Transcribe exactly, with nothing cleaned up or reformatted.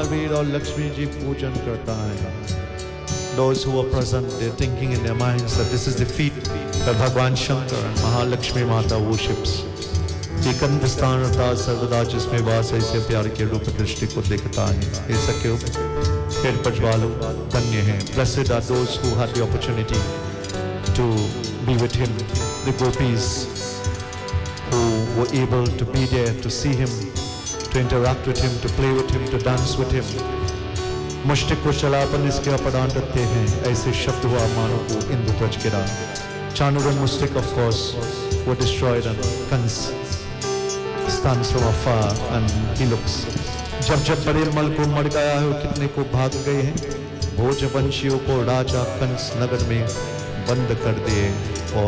महावीर और लक्ष्मी जी पूजन करता है। Those who are present, they're thinking in their minds that this is the feet that Bhagwan Shankar and Mahalakshmi Mata worships. एकंत स्थान अर्थात सर्वदा जिसमें वास ऐसे प्यार के रूप दृष्टि को देखता है। हे सख्यो, हे प्रज्वालो, धन्य हैं। Blessed are those who had the opportunity to be with him, the gopis who were able to be there, to see him, to interact with him, to play with him, to dance with him. Mushtik को चलापन इसके अपरान रखते हैं, ऐसे शब्द हुआ मानो को इंद्र ध्वज गिरा। Chanur and Mustik, of course, were destroyed and Kans stands from afar and he looks. जब जब बड़े मल को मर गया है, कितने को भाग गए हैं। भोजवंशियों को राजा कंस नगर में बंद कर दिए।